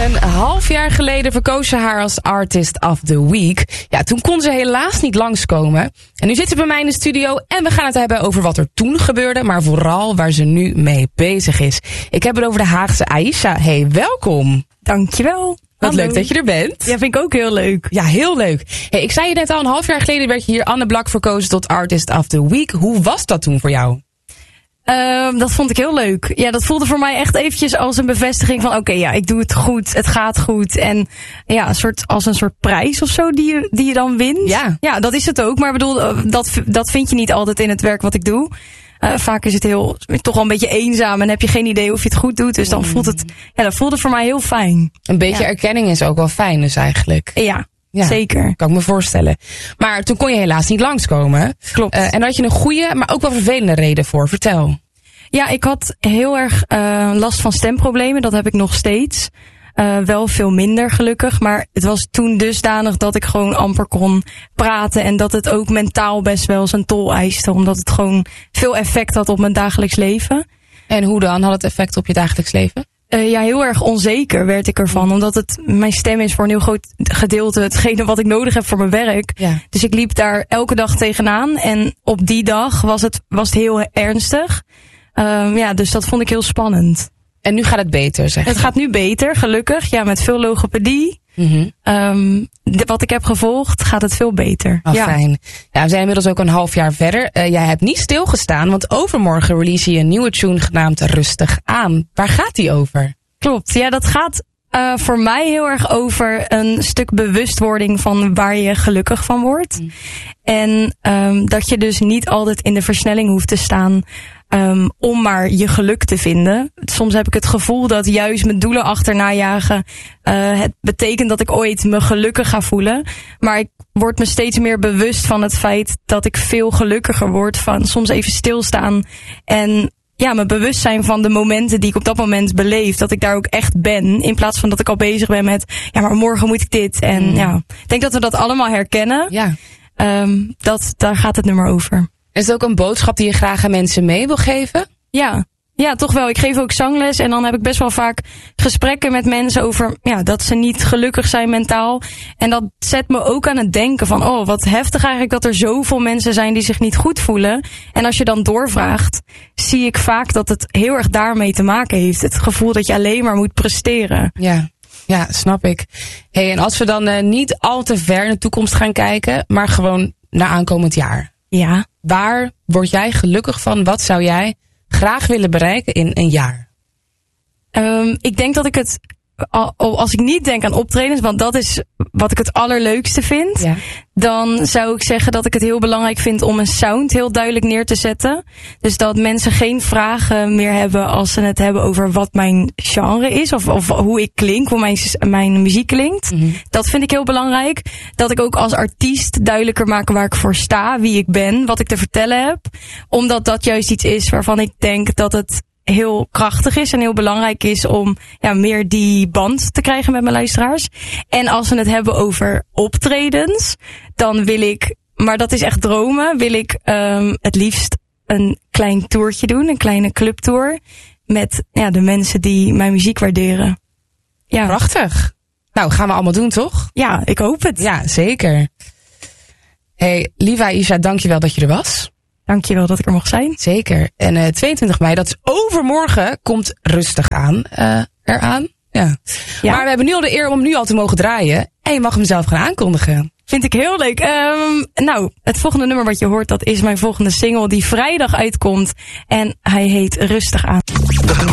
Een half jaar geleden verkoos ze haar als Artist of the Week. Ja, toen kon ze helaas niet langskomen. En nu zit ze bij mij in de studio en we gaan het hebben over wat er toen gebeurde, maar vooral waar ze nu mee bezig is. Ik heb het over de Haagse Aisha. Hey, welkom. Dankjewel. Wat leuk dat je er bent. Ja, vind ik ook heel leuk. Ja, heel leuk. Hey, ik zei je net al, een half jaar geleden werd je hier Anne Blak verkozen tot Artist of the Week. Hoe was dat toen voor jou? Dat vond ik heel leuk. Ja, dat voelde voor mij echt eventjes als een bevestiging van oké, ik doe het goed, het gaat goed. En ja, als een soort prijs of zo die je dan wint. Ja, dat is het ook. Maar ik bedoel, dat vind je niet altijd in het werk wat ik doe. Vaak is het toch wel een beetje eenzaam en heb je geen idee of je het goed doet. Dus dan dat voelde voor mij heel fijn. Een beetje erkenning is ook wel fijn dus eigenlijk. Ja, zeker. Kan ik me voorstellen. Maar toen kon je helaas niet langskomen. Klopt. En daar had je een goede, maar ook wel vervelende reden voor. Vertel. Ja, ik had heel erg last van stemproblemen. Dat heb ik nog steeds. Wel veel minder gelukkig. Maar het was toen dusdanig dat ik gewoon amper kon praten. En dat het ook mentaal best wel zijn tol eiste. Omdat het gewoon veel effect had op mijn dagelijks leven. En hoe dan? Had het effect op je dagelijks leven? Ja, heel erg onzeker werd ik ervan. Omdat mijn stem is voor een heel groot gedeelte hetgene wat ik nodig heb voor mijn werk. Ja. Dus ik liep daar elke dag tegenaan. En op die dag was het heel ernstig. Dus dat vond ik heel spannend. En nu gaat het beter, zeg je? Het gaat nu beter, gelukkig. Ja, met veel logopedie. Mm-hmm. Wat ik heb gevolgd, gaat het veel beter. Fijn. Ja, we zijn inmiddels ook een half jaar verder. Jij hebt niet stilgestaan, want overmorgen release je een nieuwe tune genaamd Rustig Aan. Waar gaat die over? Klopt, ja, dat gaat voor mij heel erg over een stuk bewustwording van waar je gelukkig van wordt. En dat je dus niet altijd in de versnelling hoeft te staan om maar je geluk te vinden. Soms heb ik het gevoel dat juist mijn doelen achterna jagen het betekent dat ik ooit me gelukkig ga voelen. Maar ik word me steeds meer bewust van het feit dat ik veel gelukkiger word van soms even stilstaan en me bewust zijn van de momenten die ik op dat moment beleef. Dat ik daar ook echt ben. In plaats van dat ik al bezig ben met maar morgen moet ik dit. En ik denk dat we dat allemaal herkennen. Ja. Daar gaat het nummer over. Is het ook een boodschap die je graag aan mensen mee wil geven? Ja, toch wel. Ik geef ook zangles en dan heb ik best wel vaak gesprekken met mensen over dat ze niet gelukkig zijn mentaal. En dat zet me ook aan het denken van wat heftig eigenlijk dat er zoveel mensen zijn die zich niet goed voelen. En als je dan doorvraagt, zie ik vaak dat het heel erg daarmee te maken heeft. Het gevoel dat je alleen maar moet presteren. Ja, snap ik. Hey, en als we dan niet al te ver in de toekomst gaan kijken, maar gewoon naar aankomend jaar. Ja. Waar word jij gelukkig van? Wat zou jij graag willen bereiken in een jaar? Ik denk dat ik het, als ik niet denk aan optredens, want dat is wat ik het allerleukste vind, dan zou ik zeggen dat ik het heel belangrijk vind om een sound heel duidelijk neer te zetten. Dus dat mensen geen vragen meer hebben als ze het hebben over wat mijn genre is of hoe ik klink, hoe mijn muziek klinkt. Mm-hmm. Dat vind ik heel belangrijk. Dat ik ook als artiest duidelijker maak waar ik voor sta, wie ik ben, wat ik te vertellen heb. Omdat dat juist iets is waarvan ik denk dat het heel krachtig is en heel belangrijk is om meer die band te krijgen met mijn luisteraars. En als we het hebben over optredens, dan wil ik, maar dat is echt dromen, wil ik het liefst een klein toertje doen, een kleine clubtour met de mensen die mijn muziek waarderen. Ja. Prachtig. Nou, gaan we allemaal doen, toch? Ja, ik hoop het. Ja, zeker. Hey, lieve Aisha, dankjewel dat je er was. Dankjewel dat ik er mocht zijn. Zeker. En 22 mei, dat is overmorgen, komt Rustig Aan eraan. Ja. Maar we hebben nu al de eer om hem nu al te mogen draaien. En je mag hem zelf gaan aankondigen. Vind ik heel leuk. Het volgende nummer wat je hoort, dat is mijn volgende single die vrijdag uitkomt. En hij heet Rustig Aan.